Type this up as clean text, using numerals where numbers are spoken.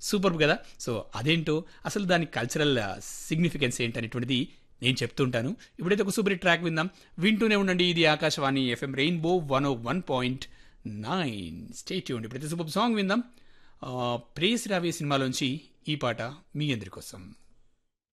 Super కదా. So అదేంటో అసలు దాని కల్చరల్ సిగ్నిఫికెన్స్ ఏంటనేటువంటిది నేను చెప్తుంటాను. ఇప్పుడైతే ఒక సూపర్ ట్రాక్ విందాం. వింటూనే ఉండండి, ఇది Akashvani FM rainbow 101.9. Stay tuned. ఇప్పుడైతే సూపర్ సాంగ్ విందాం. ప్రేస్ రావే సినిమాలోంచి ఈ పాట మీ అందరి కోసం.